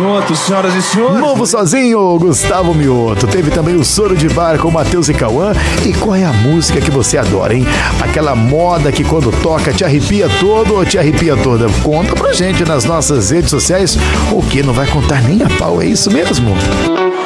Mioto, senhoras e senhores. Novo sozinho, Gustavo Mioto. Teve também o Soro de Bar com Matheus e Cauã. E qual é a música que você adora, hein? Aquela moda que quando toca te arrepia todo ou te arrepia toda? Conta pra gente nas nossas redes sociais. O que não vai contar nem a pau, é isso mesmo?